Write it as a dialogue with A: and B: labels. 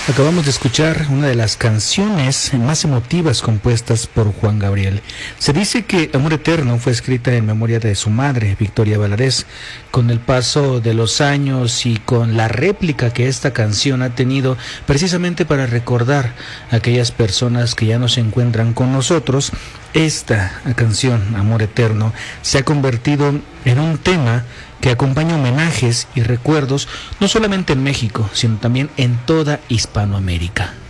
A: Acabamos de escuchar una de las canciones más emotivas compuestas por Juan Gabriel. Se dice que Amor Eterno fue escrita en memoria de su madre, Victoria Valadez. Con el paso de los años y con la réplica que esta canción ha tenido precisamente para recordar a aquellas personas que ya no se encuentran con nosotros, esta canción, Amor Eterno, se ha convertido en un tema que acompaña homenajes y recuerdos no solamente en México, sino también en toda Hispanoamérica.